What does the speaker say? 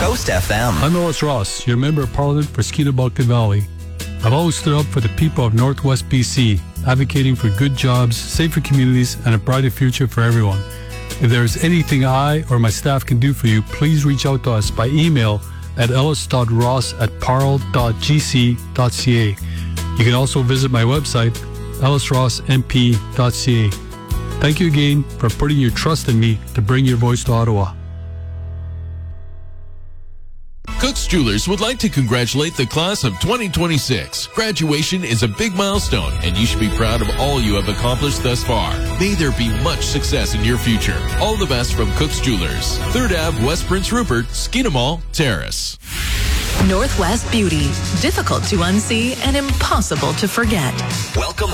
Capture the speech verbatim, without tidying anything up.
Coast F M. I'm Ellis Ross, your Member of Parliament for Skeena-Balkan Valley. I've always stood up for the people of Northwest B C, advocating for good jobs, safer communities, and a brighter future for everyone. If there is anything I or my staff can do for you, please reach out to us by email at ellis dot ross at parl dot g c dot c a. You can also visit my website, ellis ross m p dot c a. Thank you again for putting your trust in me to bring your voice to Ottawa. Cook's Jewelers would like to congratulate the class of twenty twenty-six. Graduation is a big milestone, and you should be proud of all you have accomplished thus far. May there be much success in your future. All the best from Cook's Jewelers. third Avenue, West Prince Rupert, Skeena Mall, Terrace. Northwest Beauty. Difficult to unsee and impossible to forget. Welcome